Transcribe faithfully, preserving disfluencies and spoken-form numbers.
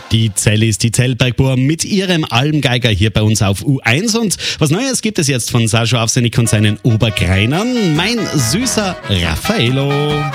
Die Zellis, die Zellbergbauer mit ihrem Almgeiger hier bei uns auf U eins. Und was Neues gibt es jetzt von Sascha Aufsenik und seinen Obergreinern. Mein süßer Raffaello.